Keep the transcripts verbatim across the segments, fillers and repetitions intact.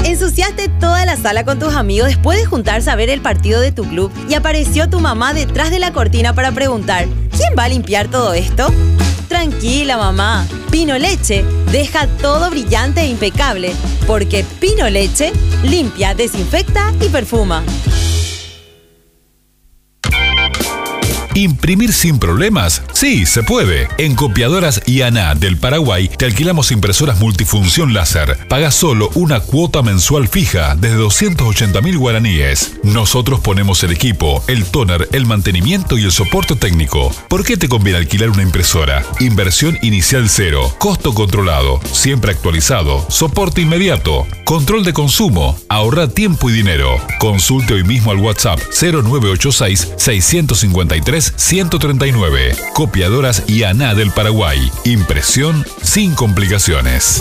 Ensuciaste toda la sala con tus amigos después de juntarse a ver el partido de tu club y apareció tu mamá detrás de la cortina para preguntar: ¿quién va a limpiar todo esto? Tranquila, mamá. Pino Leche deja todo brillante e impecable, porque Pino Leche limpia, desinfecta y perfuma. ¿Imprimir sin problemas? Sí, se puede. En Copiadoras I A N A del Paraguay te alquilamos impresoras multifunción láser. Pagas solo una cuota mensual fija desde doscientos ochenta mil guaraníes. Nosotros ponemos el equipo, el tóner, el mantenimiento y el soporte técnico. ¿Por qué te conviene alquilar una impresora? Inversión inicial cero, costo controlado, siempre actualizado, soporte inmediato, control de consumo, ahorra tiempo y dinero. Consulte hoy mismo al WhatsApp cero nueve ocho seis, seis cinco tres, ciento treinta y nueve. Copiadoras I A N A del Paraguay. Impresión sin complicaciones.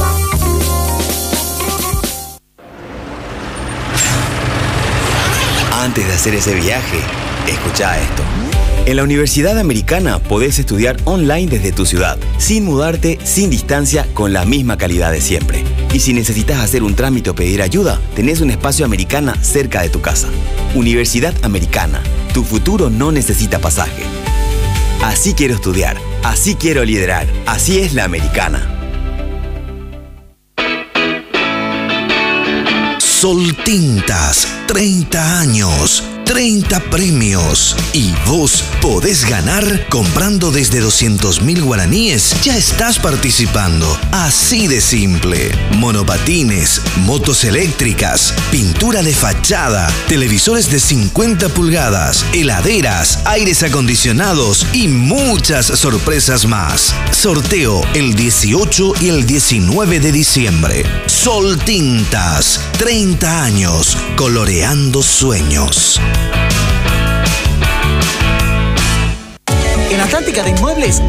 Antes de hacer ese viaje, escucha esto. En la Universidad Americana podés estudiar online desde tu ciudad, sin mudarte, sin distancia, con la misma calidad de siempre. Y si necesitas hacer un trámite o pedir ayuda, tenés un espacio Americana cerca de tu casa. Universidad Americana. Tu futuro no necesita pasaje. Así quiero estudiar, así quiero liderar, así es la Americana. Soltintas, treinta años, treinta premios. Y vos podés ganar comprando desde doscientos mil guaraníes. Ya estás participando. Así de simple. Monopatines, motos eléctricas, pintura de fachada, televisores de cincuenta pulgadas, heladeras, aires acondicionados y muchas sorpresas más. Sorteo el dieciocho y el diecinueve de diciembre. Soltintas, treinta años, coloreando sueños. En Atlántica de Inmuebles